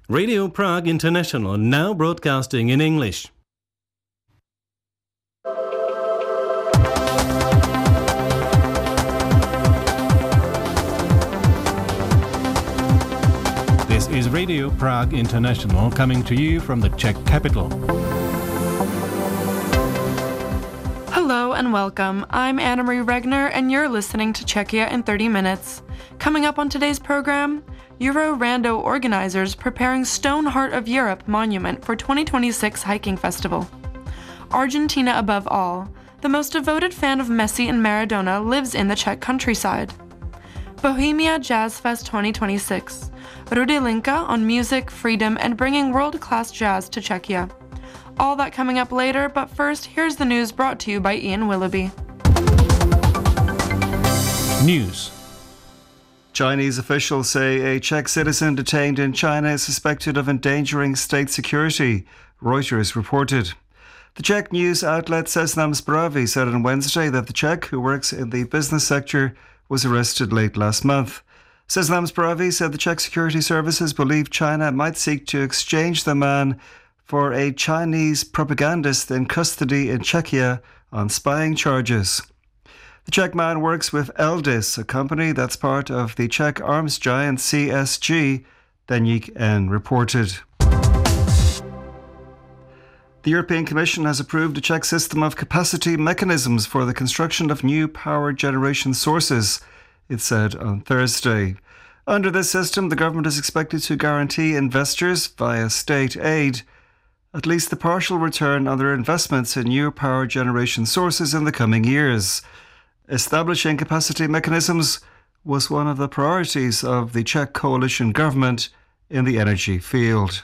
Radio Prague International, now broadcasting in English. This is Radio Prague International, coming to you from the Czech capital. Hello and welcome. I'm Anna-Marie Regner and you're listening to Czechia in 30 minutes. Coming up on today's program, Euro Rando organizers preparing Stone Heart of Europe monument for 2026 hiking festival. Argentina above all, the most devoted fan of Messi and Maradona lives in the Czech countryside. Bohemia Jazz Fest 2026. Rudy Linka on music, freedom, and bringing world-class jazz to Czechia. All that coming up later, but first, here's the news brought to you by Ian Willoughby. News. Chinese officials say a Czech citizen detained in China is suspected of endangering state security, Reuters reported. The Czech news outlet Seznam Zprávy said on Wednesday that the Czech, who works in the business sector, was arrested late last month. Seznam Zprávy said the Czech security services believe China might seek to exchange the man for a Chinese propagandist in custody in Czechia on spying charges. The Czech man works with Eldis, a company that's part of the Czech arms giant CSG, Deník N reported. The European Commission has approved a Czech system of capacity mechanisms for the construction of new power generation sources, it said on Thursday. Under this system, the government is expected to guarantee investors, via state aid, at least the partial return on their investments in new power generation sources in the coming years. Establishing capacity mechanisms was one of the priorities of the Czech coalition government in the energy field.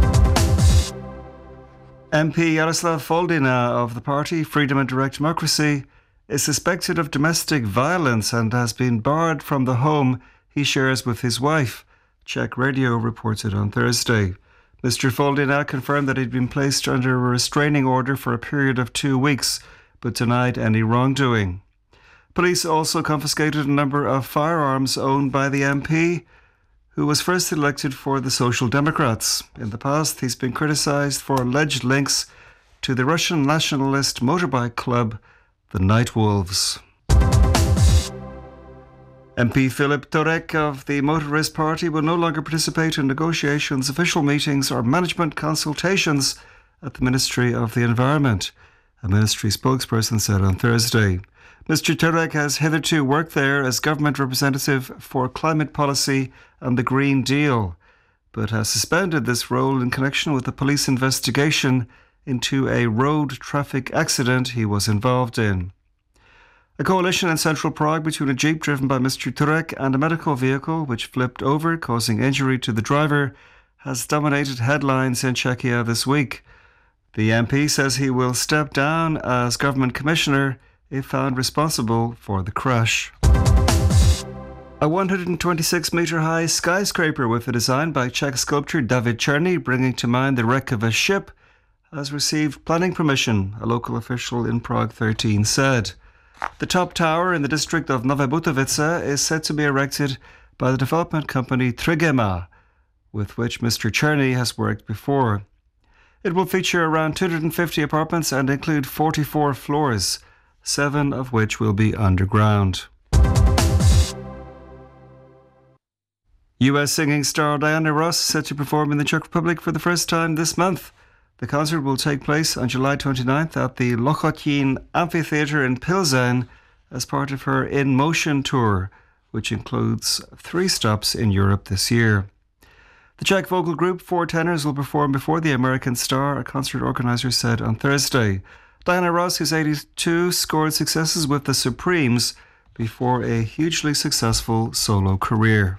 MP Jaroslav Foldina of the party Freedom and Direct Democracy is suspected of domestic violence and has been barred from the home he shares with his wife, Czech radio reported on Thursday. Mr. Foldina confirmed that he'd been placed under a restraining order for a period of 2 weeks, but denied any wrongdoing. Police also confiscated a number of firearms owned by the MP, who was first elected for the Social Democrats. In the past, he's been criticised for alleged links to the Russian nationalist motorbike club, the Night Wolves. MP Filip Turek of the Motorist Party will no longer participate in negotiations, official meetings or management consultations at the Ministry of the Environment, a ministry spokesperson said on Thursday. Mr. Turek has hitherto worked there as government representative for climate policy and the Green Deal, but has suspended this role in connection with the police investigation into a road traffic accident he was involved in. A coalition in central Prague between a jeep driven by Mr. Turek and a medical vehicle which flipped over, causing injury to the driver, has dominated headlines in Czechia this week. The MP says he will step down as government commissioner if found responsible for the crash. A 126-metre-high skyscraper with a design by Czech sculptor David Černý bringing to mind the wreck of a ship has received planning permission, a local official in Prague 13 said. The top tower in the district of Nové Butovice is set to be erected by the development company Trigema, with which Mr. Černý has worked before. It will feature around 250 apartments and include 44 floors, 7 of which will be underground. US singing star Diana Ross is set to perform in the Czech Republic for the first time this month. The concert will take place on July 29th at the Lochotín Amphitheatre in Pilsen as part of her In Motion tour, which includes 3 stops in Europe this year. The Czech vocal group Four Tenors will perform before the American star, a concert organizer said on Thursday. Diana Ross, who's 82, scored successes with the Supremes before a hugely successful solo career.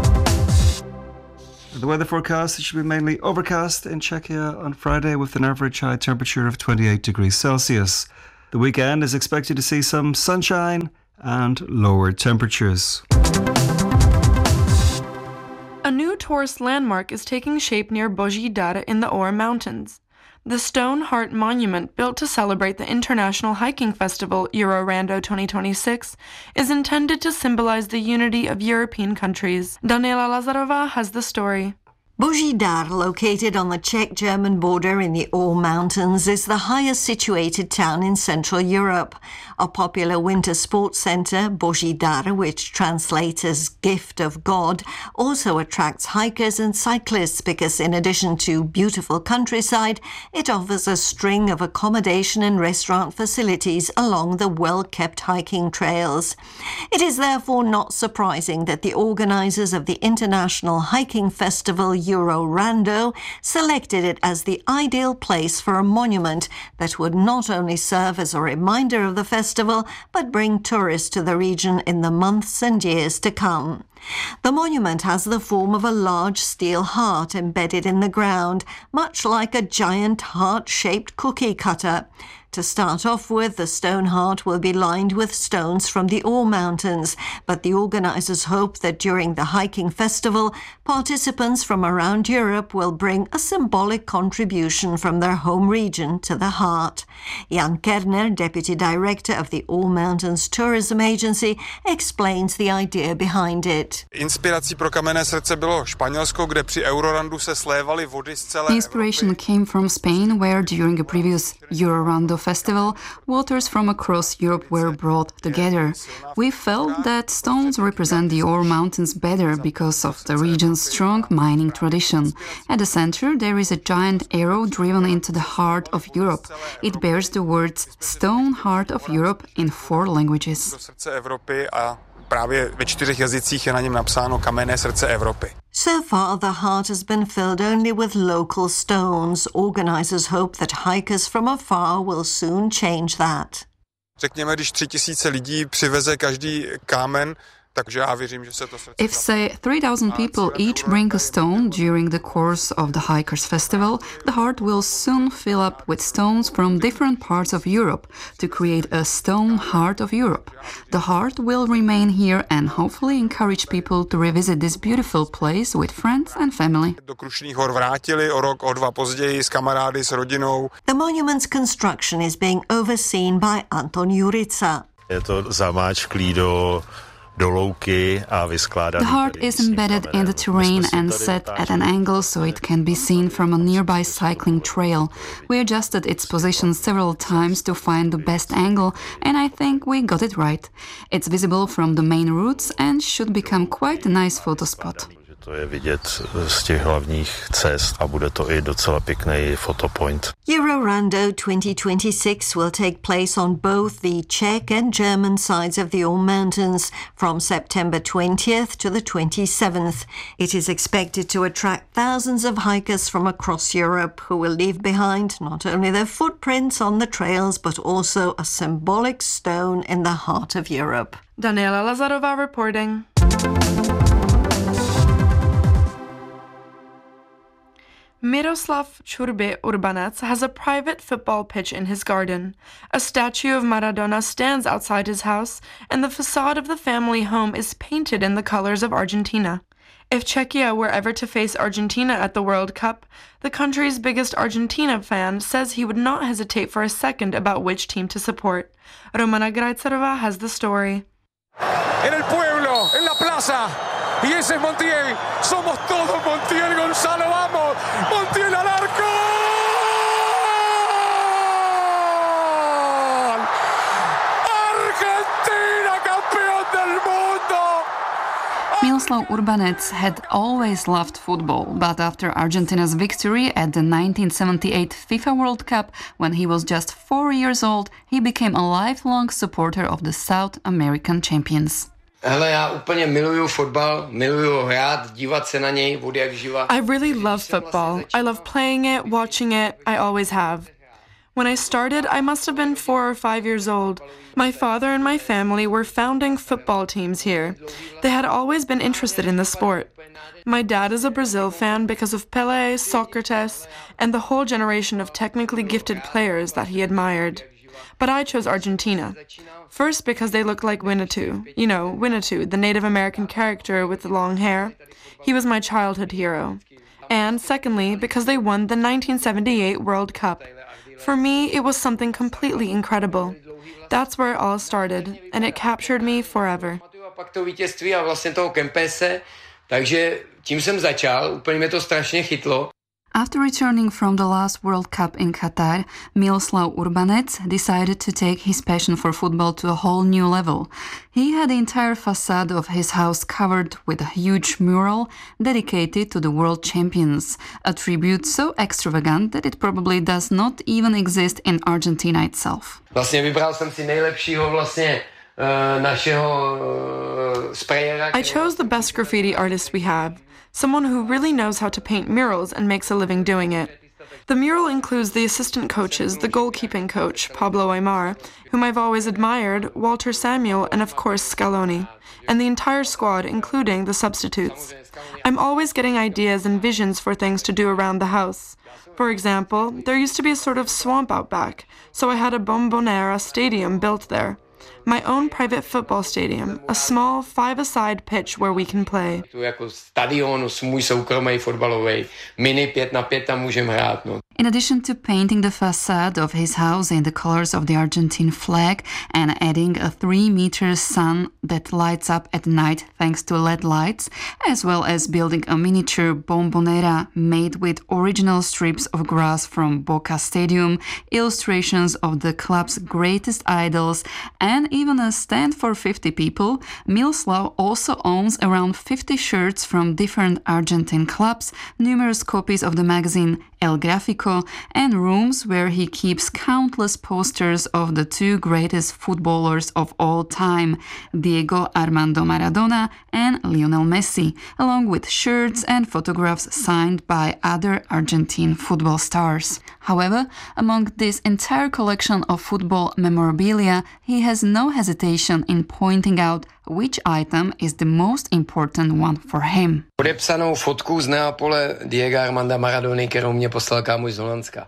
The weather forecast, it should be mainly overcast in Czechia on Friday with an average high temperature of 28 degrees Celsius. The weekend is expected to see some sunshine and lower temperatures. A new tourist landmark is taking shape near Boží dar in the Ore Mountains. The Stone Heart Monument, built to celebrate the international hiking festival Euro Rando 2026, is intended to symbolize the unity of European countries. Daniela Lazarova has the story. Boží Dar, located on the Czech-German border in the Ore Mountains, is the highest situated town in Central Europe. A popular winter sports centre, Boží Dar, which translates as Gift of God, also attracts hikers and cyclists because in addition to beautiful countryside, it offers a string of accommodation and restaurant facilities along the well-kept hiking trails. It is therefore not surprising that the organisers of the International Hiking Festival Eurorando selected it as the ideal place for a monument that would not only serve as a reminder of the festival, but bring tourists to the region in the months and years to come. The monument has the form of a large steel heart embedded in the ground, much like a giant heart-shaped cookie cutter. To start off with, the stone heart will be lined with stones from the Ore Mountains, but the organisers hope that during the hiking festival, participants from around Europe will bring a symbolic contribution from their home region to the heart. Jan Kerner, Deputy Director of the Ore Mountains Tourism Agency, explains the idea behind it. Inspirací pro Kamenné srdce bylo Španělsko, kde při Eurorandu se slévaly vody z celé The inspiration came from Spain, where during a previous Eurorando festival, waters from across Europe were brought together. We felt that stones represent the Ore Mountains better because of the region's strong mining tradition. At the center, there is a giant arrow driven into the heart of Europe. It bears the words Stone Heart of Europe in 4 languages. do srdce Evropy a právě ve 4 jazycích je na něm napsáno Kamenné srdce Evropy. So far, the heart has been filled only with local stones. Organisers hope that hikers from afar will soon change that. Řekněme, když 3000 lidí přiveze každý kámen, takže já věřím, že se to srdce... If, say, 3,000 people each bring a stone during the course of the Hikers Festival, the heart will soon fill up with stones from different parts of Europe to create a Stone Heart of Europe. The heart will remain here and hopefully encourage people to revisit this beautiful place with friends and family. Do Krušných hor vrátili o rok, o 2 později s kamarády, s rodinou. The monument's construction is being overseen by Anton Jurica. Je to zamáčklý do louky a vyskládaný. The heart is embedded in the terrain and set at an angle so it can be seen from a nearby cycling trail. We adjusted its position several times to find the best angle, and I think we got it right. It's visible from the main routes and should become quite a nice photo spot. To je vidět z těch hlavních cest a bude to i docela pěkný photopoint. Eurorando 2026 will take place on both the Czech and German sides of the Ore Mountains from September 20th to the 27th. It is expected to attract thousands of hikers from across Europe who will leave behind not only their footprints on the trails but also a symbolic stone in the heart of Europe. Daniela Lazarová reporting. Miroslav Čurby Urbanec has a private football pitch in his garden. A statue of Maradona stands outside his house, and the facade of the family home is painted in the colors of Argentina. If Czechia were ever to face Argentina at the World Cup, the country's biggest Argentina fan says he would not hesitate for a second about which team to support. Romana Grajcerová has the story. En el pueblo, en la plaza, y ese es Montiel, somos todos Montiel, Gonzalo, vamos, Montiel al arco! Argentina, campeón del mundo! Miroslav Urbanec had always loved football, but after Argentina's victory at the 1978 FIFA World Cup, when he was just 4 years old, he became a lifelong supporter of the South American champions. Hele, já úplně miluju fotbal, miluju hrát, dívat se na něj od jak živa. I really love football. I love playing it, watching it. I always have. When I started, I must have been 4 or 5 years old. My father and my family were founding football teams here. They had always been interested in the sport. My dad is a Brazil fan because of Pelé, Socrates, and the whole generation of technically gifted players that he admired. But I chose Argentina. First because they look like Winnetou. You know, Winnetou, the Native American character with the long hair. He was my childhood hero. And secondly, because they won the 1978 World Cup. For me, it was something completely incredible. That's where it all started, and it captured me forever. Pak to vítězství a vlastně toho Kempese, Takže tím jsem začal, úplně mě to strašně chytlo. After returning from the last World Cup in Qatar, Miroslav Urbanec decided to take his passion for football to a whole new level. He had the entire facade of his house covered with a huge mural dedicated to the world champions, a tribute so extravagant that it probably does not even exist in Argentina itself. Vlastně vybral jsem si nejlepšího našeho sprayera. I chose the best graffiti artist we have, someone who really knows how to paint murals and makes a living doing it. The mural includes the assistant coaches, the goalkeeping coach, Pablo Aimar, whom I've always admired, Walter Samuel, and of course Scaloni, and the entire squad, including the substitutes. I'm always getting ideas and visions for things to do around the house. For example, there used to be a sort of swamp out back, so I had a Bombonera stadium built there. My own private football stadium, a small 5-a-side pitch where we can play. Tu jako stadion, můj soukromý fotbalový, mini 5x5 tam můžeme hrát, no. In addition to painting the facade of his house in the colors of the Argentine flag and adding a 3-meter sun that lights up at night thanks to LED lights, as well as building a miniature bombonera made with original strips of grass from Boca Stadium, illustrations of the club's greatest idols, and even a stand for 50 people, Miroslav also owns around 50 shirts from different Argentine clubs, numerous copies of the magazine El Gráfico, and rooms where he keeps countless posters of the two greatest footballers of all time, Diego Armando Maradona and Lionel Messi, along with shirts and photographs signed by other Argentine football stars. However, among this entire collection of football memorabilia, he has no hesitation in pointing out which item is the most important one for him. Podepsanou fotku z Neapole Diego Armanda Maradony, kterou mě poslal kámoš z Holandska.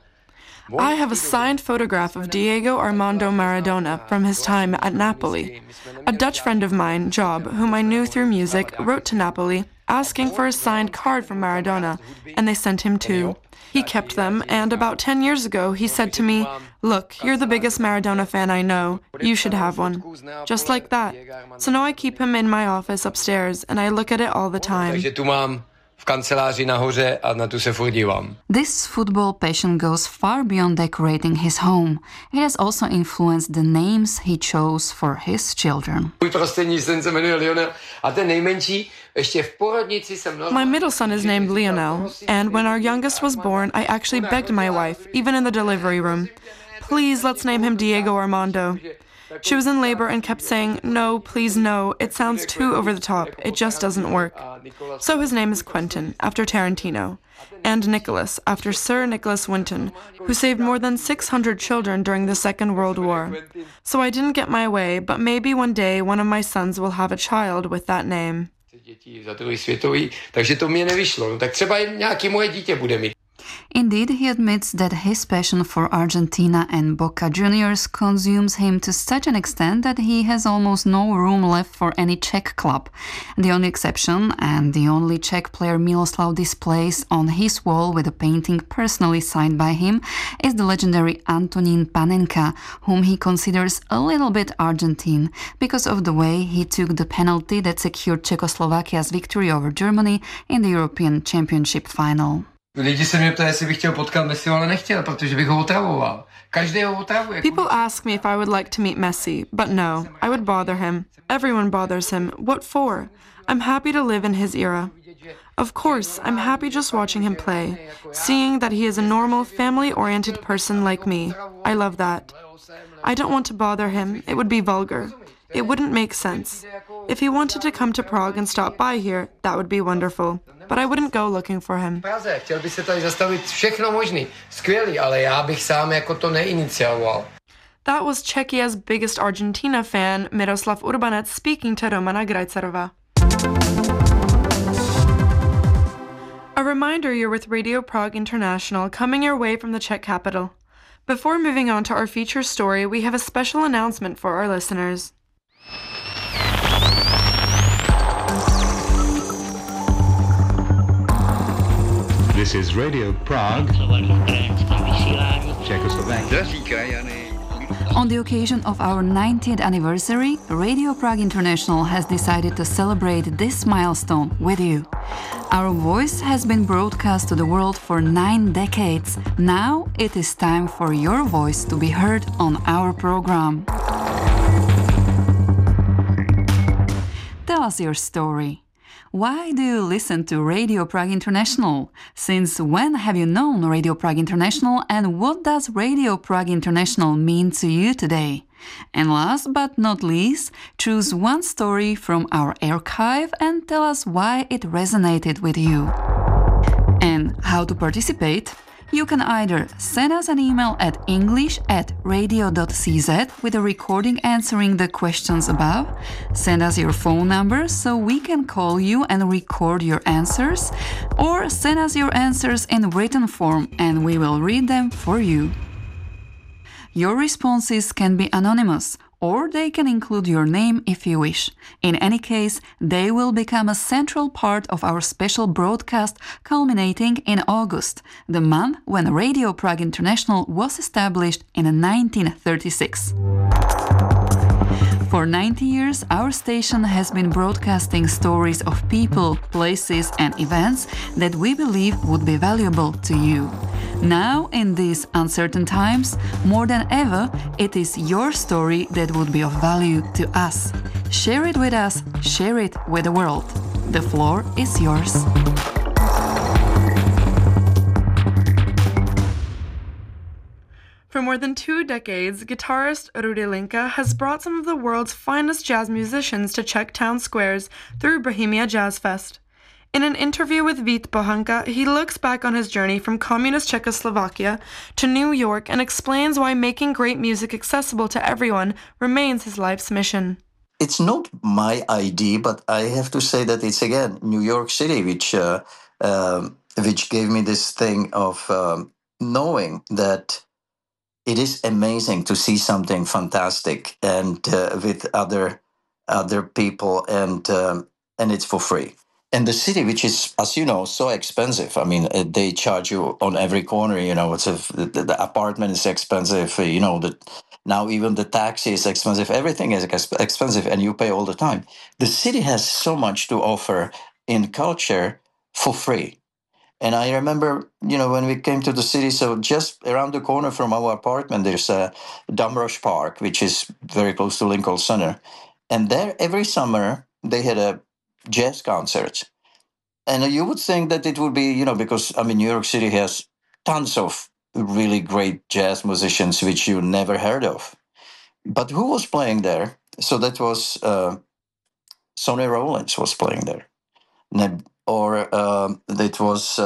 I have a signed photograph of Diego Armando Maradona from his time at Napoli. A Dutch friend of mine, Job, whom I knew through music, wrote to Napoli asking for a signed card from Maradona, and they sent him two. He kept them, and about 10 years ago he said to me, "Look, you're the biggest Maradona fan I know. You should have one." Just like that. So now I keep him in my office upstairs, and I look at it all the time. Takže tu mám v kanceláři nahoře a na tu se furt dívám. This football passion goes far beyond decorating his home. It has also influenced the names he chose for his children. Můj prostřední syn se jmenuje Lionel a ten nejmenší ještě v porodnici jsem My middle son is named Lionel, and when our youngest was born, I actually begged my wife, even in the delivery room, "Please, let's name him Diego Armando." She was in labor and kept saying, "No, please no, it sounds too over the top, it just doesn't work." So his name is Quentin, after Tarantino, and Nicholas, after Sir Nicholas Winton, who saved more than 600 children during the Second World War. So I didn't get my way, but maybe one day one of my sons will have a child with that name. Za druhý světový, takže to mě nevyšlo. No, tak třeba nějaký moje dítě bude mít. Indeed, he admits that his passion for Argentina and Boca Juniors consumes him to such an extent that he has almost no room left for any Czech club. The only exception, and the only Czech player Miroslav displays on his wall with a painting personally signed by him, is the legendary Antonín Panenka, whom he considers a little bit Argentine because of the way he took the penalty that secured Czechoslovakia's victory over Germany in the European Championship final. Lidi se mě ptají, jestli bych chtěl potkat Messiho, ale nechtěl, protože bych ho otravoval. Každý ho otravuje. People ask me if I would like to meet Messi, but no, I would bother him. Everyone bothers him. What for? I'm happy to live in his era. Of course, I'm happy just watching him play, seeing that he is a normal, family-oriented person like me. I love that. I don't want to bother him. It would be vulgar. It wouldn't make sense. If he wanted to come to Prague and stop by here, that would be wonderful. But I wouldn't go looking for him. Praze, chtěl by se tady zastavit všechno možný. Skvělý, ale já bych sám jako to neinicioval. That was Czechia's biggest Argentina fan, Miroslav Urbanec, speaking to Romana Grajcarova. A reminder, you're with Radio Prague International, coming your way from the Czech capital. Before moving on to our feature story, we have a special announcement for our listeners. This is Radio Prague, Czechoslovakia. On the occasion of our 90th anniversary, Radio Prague International has decided to celebrate this milestone with you. Our voice has been broadcast to the world for 9 decades. Now it is time for your voice to be heard on our program. Tell us your story. Why do you listen to Radio Prague International? Since when have you known Radio Prague International, and what does Radio Prague International mean to you today? And last but not least, choose one story from our archive and tell us why it resonated with you. And how to participate? You can either send us an email at english@radio.cz with a recording answering the questions above, send us your phone number so we can call you and record your answers, or send us your answers in written form and we will read them for you. Your responses can be anonymous, or they can include your name if you wish. In any case, they will become a central part of our special broadcast culminating in August, the month when Radio Prague International was established in 1936. For 90 years, our station has been broadcasting stories of people, places, and events that we believe would be valuable to you. Now, in these uncertain times, more than ever, it is your story that would be of value to us. Share it with us, share it with the world. The floor is yours. For more than 2 decades, guitarist Rudy Linka has brought some of the world's finest jazz musicians to Czech town squares through Bohemia Jazz Fest. In an interview with Vít Pohanka, he looks back on his journey from communist Czechoslovakia to New York and explains why making great music accessible to everyone remains his life's mission. It's not my idea, but I have to say that it's, again, New York City, which gave me this thing of knowing that it is amazing to see something fantastic and with other people, and it's for free. And the city, which is, as you know, so expensive. I mean, they charge you on every corner. You know, the apartment is expensive. You know, now even the taxi is expensive. Everything is expensive, and you pay all the time. The city has so much to offer in culture for free. And I remember, you know, when we came to the city, so just around the corner from our apartment, there's a Damrosch Park, which is very close to Lincoln Center. And there, every summer, they had a jazz concerts. And you would think that it would be, you know, because, I mean, New York City has tons of really great jazz musicians which you never heard of. But who was playing there? So that was Sonny Rollins was playing there. Or it was,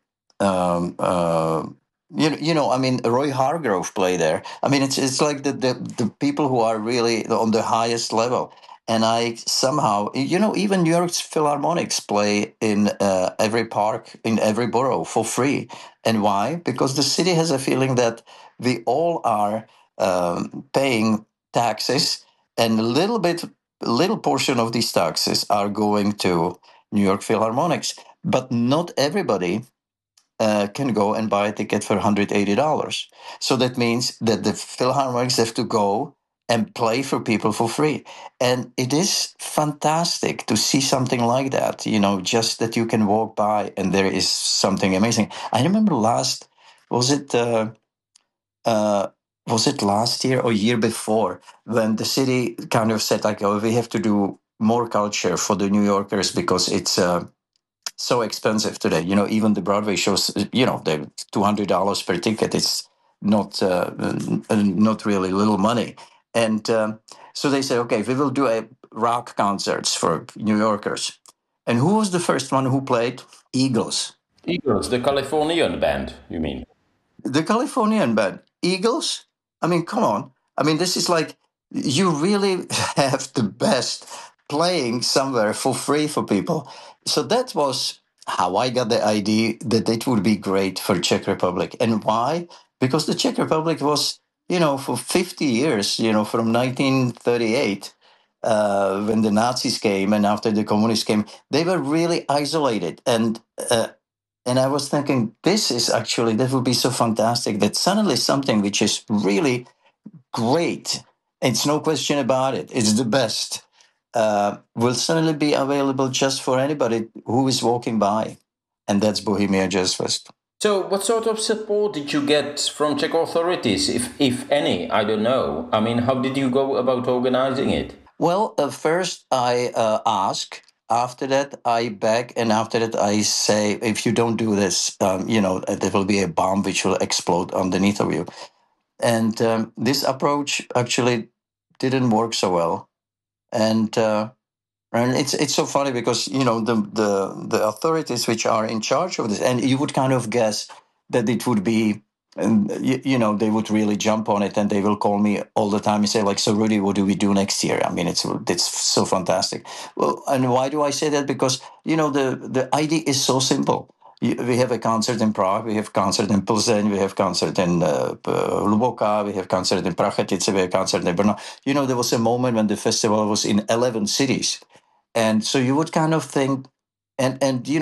you know, I mean, Roy Hargrove played there. I mean, it's like the people who are really on the highest level. And I somehow, you know, even New York's Philharmonics play in every park, in every borough for free. And why? Because the city has a feeling that we all are paying taxes, and a little portion of these taxes are going to New York Philharmonics. But not everybody can go and buy a ticket for $180. So that means that the Philharmonics have to go and play for people for free. And it is fantastic to see something like that, you know, just that you can walk by and there is something amazing. I remember was it last year or year before, when the city kind of said, like, oh, we have to do more culture for the New Yorkers because it's so expensive today. You know, even the Broadway shows, you know, they're $200 per ticket. It's not really little money. And so they said, okay, we will do a rock concerts for New Yorkers. And who was the first one who played? Eagles. Eagles, the Californian band, you mean? The Californian band. Eagles? I mean, come on. I mean, this is like, you really have the best playing somewhere for free for people. So that was how I got the idea that it would be great for Czech Republic. And why? Because the Czech Republic was, you know, for 50 years, you know, from 1938, when the Nazis came and after the communists came, they were really isolated. And I was thinking, that would be so fantastic that suddenly something which is really great. It's no question about it. It's the best. Will suddenly be available just for anybody who is walking by. And that's Bohemia Jazz Fest. So, what sort of support did you get from Czech authorities, if any? I don't know. I mean, how did you go about organizing it? Well, first I ask. After that, I beg, and after that, I say, if you don't do this, there will be a bomb which will explode underneath of you. And this approach actually didn't work so well. And it's so funny because the authorities which are in charge of this, and you would kind of guess that it would be, and they would really jump on it, and they will call me all the time and say like, so Rudy, what do we do next year? I mean, it's so fantastic. Well, and why do I say that? Because the idea is so simple. We have a concert in Prague, we have concert in Plzeň, we have concert in Hluboká, we have concert in Prachatice, we have concert in Brno. There was a moment when the festival was in 11 cities. And so you would kind of think, and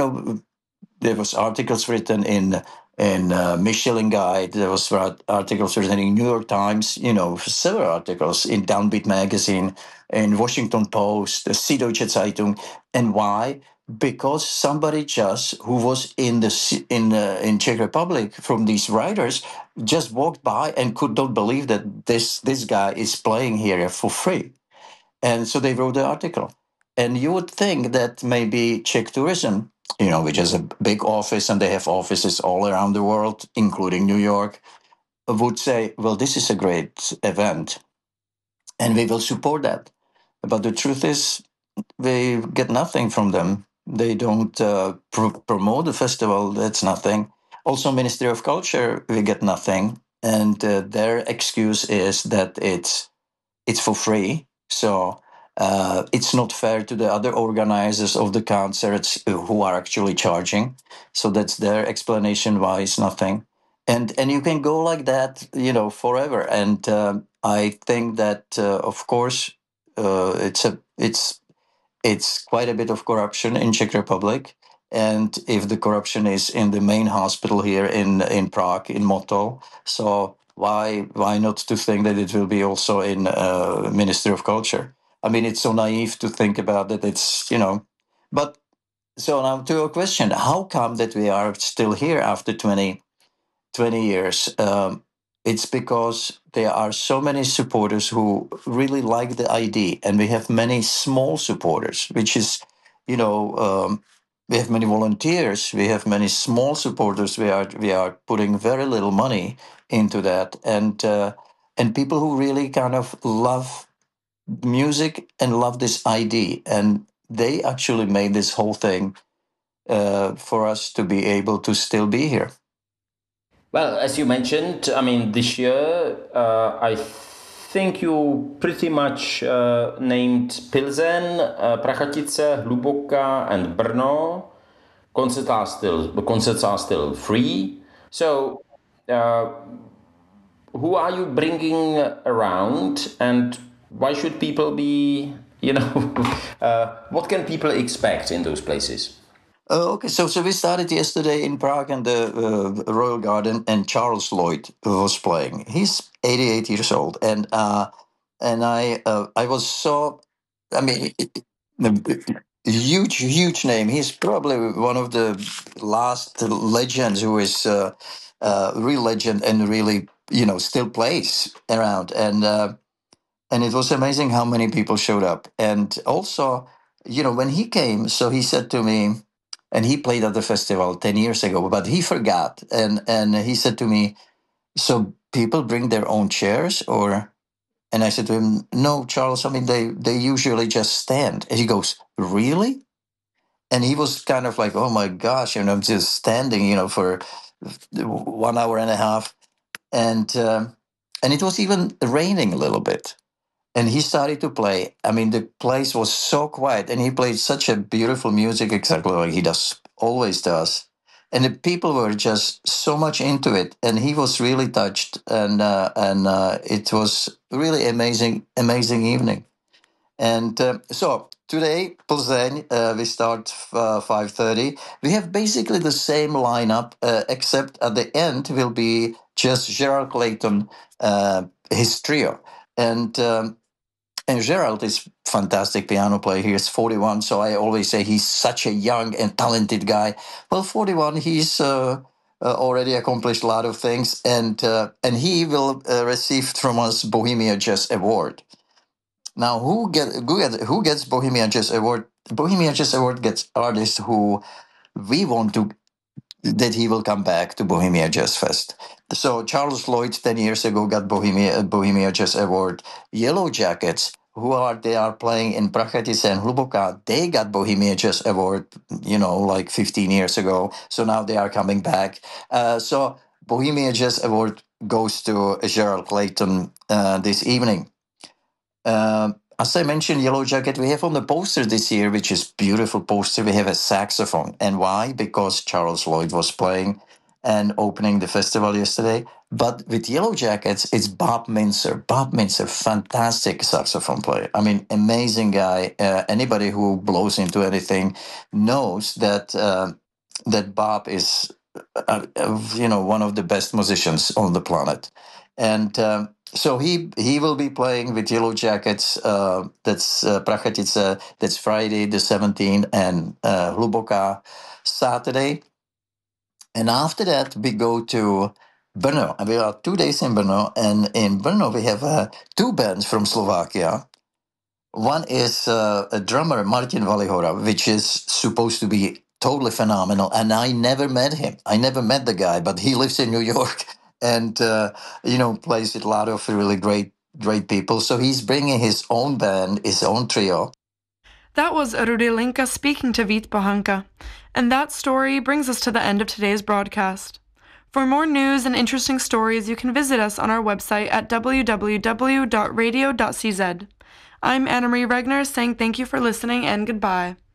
there was articles written in Michelin Guide, there was articles written in New York Times, several articles in Downbeat magazine, in Washington Post, the Süddeutsche Zeitung. And why? Because somebody who was in Czech Republic from these writers just walked by and could not believe that this guy is playing here for free. And so they wrote the article. And you would think that maybe Czech tourism, which has a big office, and they have offices all around the world, including New York, would say, well, this is a great event and we will support that. But the truth is, we get nothing from them. They don't promote the festival. That's nothing. Also, Ministry of Culture, we get nothing. And their excuse is that it's for free. So it's not fair to the other organizers of the concerts who are actually charging. So that's their explanation why it's nothing. And you can go like that, forever. And I think that, of course, it's quite a bit of corruption in Czech Republic. And if the corruption is in the main hospital here in Prague, in Motol, so why not to think that it will be also in Ministry of Culture? I mean, it's so naive to think about that. It's, But so now to your question, how come that we are still here after 20 years? It's because there are so many supporters who really like the idea, and we have many small supporters, which is, we have many volunteers, we have many small supporters. We are putting very little money into that, and people who really kind of love music and love this idea, and they actually made this whole thing for us to be able to still be here. Well, as you mentioned, I mean, this year, I think you pretty much named Plzeň, Prachatice, Hluboká, and Brno. Concerts are still free. So, who are you bringing around, and why should people be, what can people expect in those places? Okay, so we started yesterday in Prague in the Royal Garden, and Charles Lloyd was playing. He's 88 years old, and I was so, I mean, huge name. He's probably one of the last legends who is real legend and really still plays around, and it was amazing how many people showed up. And also, when he came, so he said to me. And he played at the festival 10 years ago, but he forgot. And he said to me, so people bring their own chairs, or? And I said to him, no, Charles, I mean, they usually just stand. And he goes, really? And he was kind of like, oh my gosh, I'm just standing, for 1 hour and a half. And it was even raining a little bit. And he started to play. I mean, the place was so quiet, and he played such a beautiful music, exactly like he always does. And the people were just so much into it, and he was really touched. And it was really amazing evening. And so today, Plzeň, we start 5:30. We have basically the same lineup, except at the end will be just Gerald Clayton his trio. And Gerald is fantastic piano player. He is 41, so I always say he's such a young and talented guy. Well, 41, he's already accomplished a lot of things, and he will receive from us Bohemia Jazz Award. Now, who gets Bohemia Jazz Award? Bohemia Jazz Award gets artists who we want that he will come back to Bohemia Jazz Fest. So Charles Lloyd 10 years ago got Bohemia Jazz Award. Yellow Jackets, they are playing in Prachatice and Hluboká, they got Bohemia Jazz Award, like 15 years ago. So now they are coming back. So Bohemia Jazz Award goes to Gerald Clayton this evening. As I mentioned, Yellow Jacket, we have on the poster this year, which is beautiful poster, we have a saxophone. And why? Because Charles Lloyd was playing and opening the festival yesterday. But with Yellow Jackets, it's Bob Mincer. Bob Mincer, fantastic saxophone player. I mean, amazing guy. Anybody who blows into anything knows that that Bob is, one of the best musicians on the planet. And so he will be playing with Yellow Jackets. That's Prachatice. That's Friday the 17th, and Hluboká Saturday. And after that, we go to Brno. And we are 2 days in Brno. And in Brno, we have two bands from Slovakia. One is a drummer, Martin Valihora, which is supposed to be totally phenomenal. And I never met him. I never met the guy, but he lives in New York and, plays with a lot of really great people. So he's bringing his own band, his own trio. That was Rudy Linka speaking to Vít Bohanka. And that story brings us to the end of today's broadcast. For more news and interesting stories, you can visit us on our website at www.radio.cz. I'm Anna Marie Regner saying thank you for listening and goodbye.